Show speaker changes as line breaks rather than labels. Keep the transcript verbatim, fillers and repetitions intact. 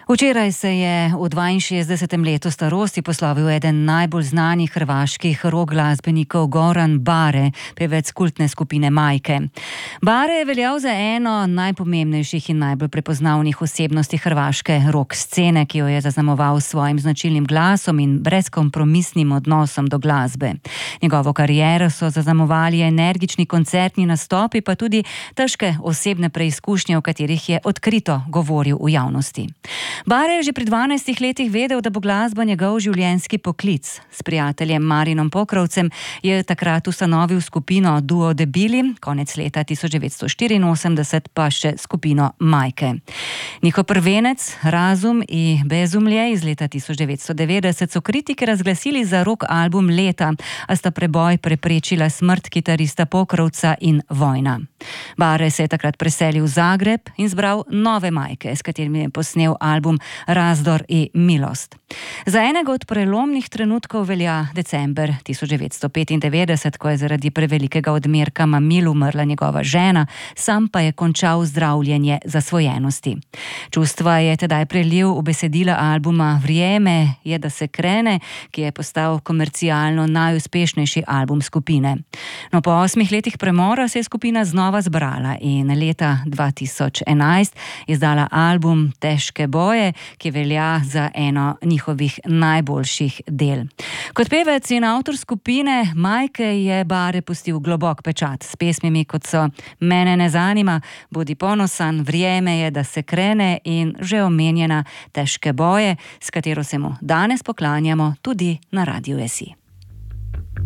Včeraj se je v dvainšestdesetem letu starosti poslovil eden najbolj znanih hrvaških rock glasbenikov Goran Bare, pevec kultne skupine Majke. Bare je veljal za eno najpomembnejših in najbolj prepoznavnih osebnosti hrvaške rock scene, ki jo je zaznamoval s svojim značilnim glasom in brezkompromisnim odnosom do glasbe. Njegovo kariero so zaznamovali energični koncertni nastopi, pa tudi težke osebne preizkušnje, o katerih je odkrito govoril v javnosti. Bare je že pri dvanajstih letih vedel, da bo glasba njegov življenjski poklic. S prijateljem Marinom Pokrovcem je takrat ustanovil skupino Duo Debili, konec leta tisoč devetsto štiriinosemdeset pa še skupino Majke. Njihov prvenec, Razum i bezumlje iz leta tisoč devetsto devetdeset, so kritiki razglasili za rock album leta, a sta preboj preprečila smrt kitarista Pokrovca in vojna. Bare se je takrat preselil v Zagreb in zbral nove Majke, s katerimi je posnel album Razdor i milost. Za enega od prelomnih trenutkov velja december tisoč devetsto petindevetdeset, ko je zaradi prevelikega odmerka mamil umrla njegova žena, sam pa je končal zdravljenje zasvojenosti. Čustva je tedaj prelil v besedila albuma Vrijeme je da se krene, ki je postal komercialno najuspešnejši album skupine. No, po osmih letih premora se je skupina znova zbrala in leta dva tisoč enajst izdala album Težke boje, ki velja za eno njihovih najboljših del. Kot pevec in avtor skupine Majke je Bare pustil globok pečat s pesmimi, kot so Mene ne zanima, Bodi ponosan, Vrijeme je da se krene in že omenjena Težke boje, s katero se mu danes poklanjamo tudi na Radiu S I.